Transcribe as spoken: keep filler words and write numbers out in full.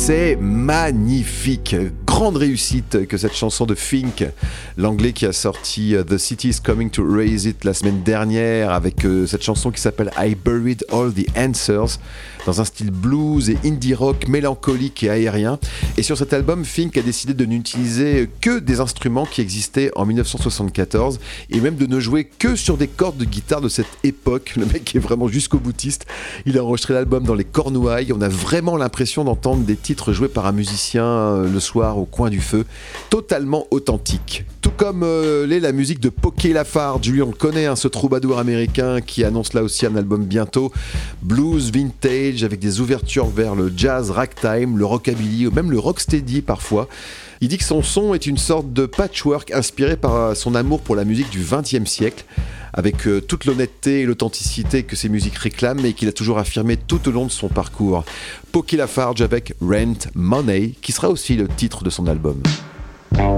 c'est magnifique. Grande réussite que cette chanson de Fink, l'anglais qui a sorti The City is Coming to Raise It la semaine dernière avec euh, cette chanson qui s'appelle I Buried All the Answers dans un style blues et indie rock mélancolique et aérien. Et sur cet album, Fink a décidé de n'utiliser que des instruments qui existaient en dix-neuf cent soixante-quatorze et même de ne jouer que sur des cordes de guitare de cette époque. Le mec est vraiment jusqu'au boutiste. Il a enregistré l'album dans les Cornouailles. On a vraiment l'impression d'entendre des titres joués par un musicien euh, le soir au coin du feu. Totalement authentique. Tout comme euh, l'est la musique de Poké Lafarge. Lui, on le connaît, hein, ce troubadour américain qui annonce là aussi un album bientôt. Blues vintage avec des ouvertures vers le jazz ragtime, le rockabilly ou même le rocksteady parfois. Il dit que son son est une sorte de patchwork inspiré par son amour pour la musique du vingtième siècle, avec euh, toute l'honnêteté et l'authenticité que ces musiques réclament et qu'il a toujours affirmé tout au long de son parcours. Poké Lafarge avec Rent Money, qui sera aussi le titre de son album.